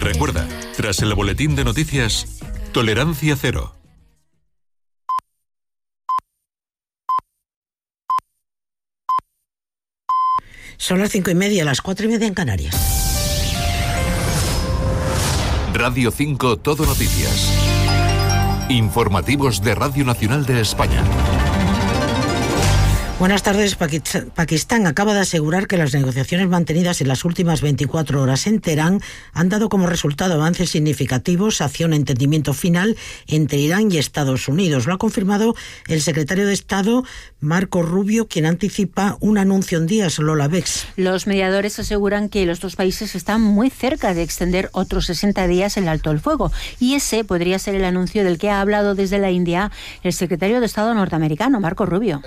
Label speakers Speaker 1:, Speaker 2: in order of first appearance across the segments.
Speaker 1: Recuerda, tras el boletín de noticias, tolerancia cero.
Speaker 2: Son las 5:30, las 4:30 en Canarias.
Speaker 1: Radio 5 Todo Noticias. Informativos de Radio Nacional de España.
Speaker 2: Buenas tardes. Pakistán acaba de asegurar que las negociaciones mantenidas en las últimas 24 horas en Teherán han dado como resultado avances significativos hacia un entendimiento final entre Irán y Estados Unidos. Lo ha confirmado el secretario de Estado, Marco Rubio, quien anticipa un anuncio en días. Lola Bex.
Speaker 3: Los mediadores aseguran que los dos países están muy cerca de extender otros 60 días el alto el fuego, y ese podría ser el anuncio del que ha hablado desde la India el secretario de Estado norteamericano, Marco Rubio.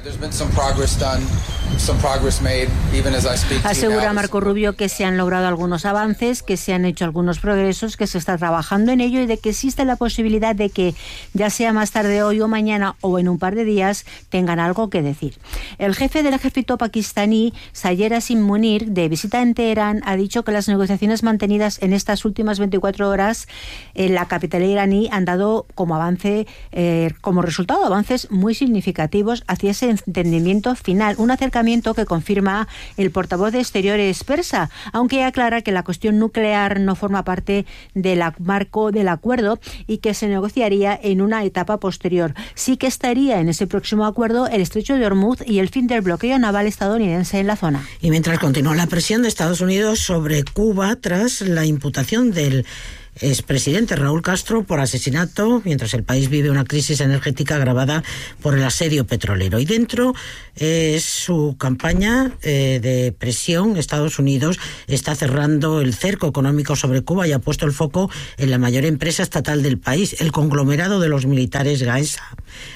Speaker 3: Asegura Marco Rubio que se han logrado algunos avances, que se han hecho algunos progresos, que se está trabajando en ello y de que existe la posibilidad de que, ya sea más tarde hoy o mañana o en un par de días, tengan algo que decir. El jefe del ejército pakistaní, Sayer Asim Munir, de visita en Teherán, ha dicho que las negociaciones mantenidas en estas últimas 24 horas en la capital iraní han dado como resultado avances muy significativos hacia ese entendimiento final, un acercamiento que confirma el portavoz de Exteriores persa, aunque aclara que la cuestión nuclear no forma parte del marco del acuerdo y que se negociaría en una etapa posterior. Sí que estaría en ese próximo acuerdo el estrecho de Hormuz y el fin del bloqueo naval estadounidense en la zona.
Speaker 2: Y mientras continúa la presión de Estados Unidos sobre Cuba tras la imputación del expresidente Raúl Castro por asesinato, mientras el país vive una crisis energética agravada por el asedio petrolero. Y dentro es su campaña de presión. Estados Unidos está cerrando el cerco económico sobre Cuba y ha puesto el foco en la mayor empresa estatal del país, el conglomerado de los militares Gaesa,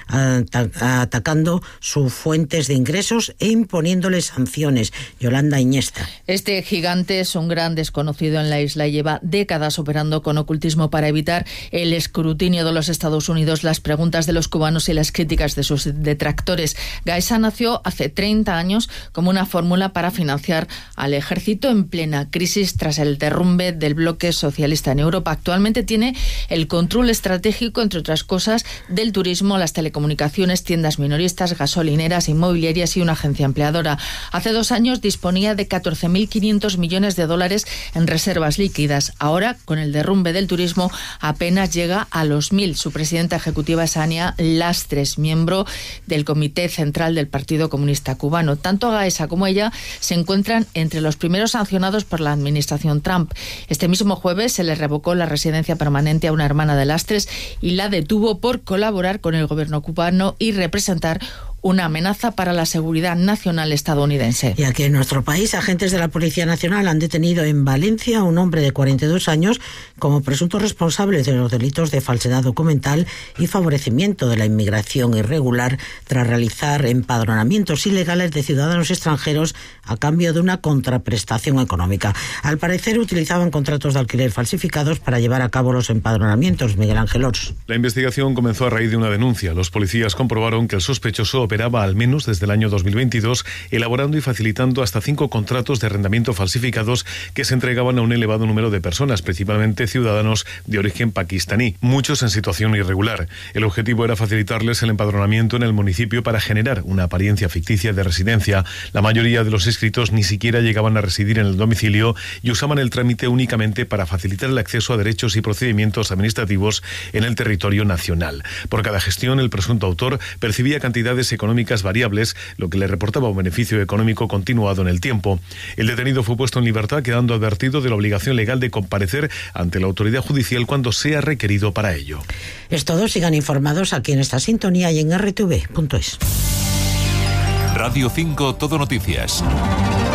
Speaker 2: atacando sus fuentes de ingresos e imponiéndole sanciones. Yolanda Iñesta.
Speaker 4: Este gigante es un gran desconocido en la isla y lleva décadas operando con ocultismo para evitar el escrutinio de los Estados Unidos, las preguntas de los cubanos y las críticas de sus detractores. Gaesa nació hace 30 años como una fórmula para financiar al ejército en plena crisis tras el derrumbe del bloque socialista en Europa. Actualmente tiene el control estratégico, entre otras cosas, del turismo, las telecomunicaciones, tiendas minoristas, gasolineras, inmobiliarias y una agencia empleadora. Hace 2 años disponía de 14.500 millones de dólares en reservas líquidas. Ahora, con el derrumbe del turismo, apenas llega a los 1.000. Su presidenta ejecutiva es Ania Lastres, miembro del Comité Central del Partido Comunista Cubano. Tanto Gaesa como ella se encuentran entre los primeros sancionados por la administración Trump. Este mismo jueves se le revocó la residencia permanente a una hermana de Lastres y la detuvo por colaborar con el gobierno cubano y representar una amenaza para la seguridad nacional estadounidense.
Speaker 2: Y aquí en nuestro país, agentes de la Policía Nacional han detenido en Valencia a un hombre de 42 años como presunto responsable de los delitos de falsedad documental y favorecimiento de la inmigración irregular tras realizar empadronamientos ilegales de ciudadanos extranjeros a cambio de una contraprestación económica. Al parecer utilizaban contratos de alquiler falsificados para llevar a cabo los empadronamientos. Miguel Ángel Ors.
Speaker 5: La investigación comenzó a raíz de una denuncia. Los policías comprobaron que el sospechoso operaba al menos desde el año 2022, elaborando y facilitando hasta 5 contratos de arrendamiento falsificados que se entregaban a un elevado número de personas, principalmente ciudadanos de origen pakistaní, muchos en situación irregular. El objetivo era facilitarles el empadronamiento en el municipio para generar una apariencia ficticia de residencia. La mayoría de los inscritos ni siquiera llegaban a residir en el domicilio y usaban el trámite únicamente para facilitar el acceso a derechos y procedimientos administrativos en el territorio nacional. Por cada gestión, el presunto autor percibía cantidades económicas variables, lo que le reportaba un beneficio económico continuado en el tiempo. El detenido fue puesto en libertad, quedando advertido de la obligación legal de comparecer ante la autoridad judicial cuando sea requerido para ello.
Speaker 2: Es todo. Sigan informados aquí en esta sintonía y en rtv.es.
Speaker 1: Radio 5 Todo Noticias.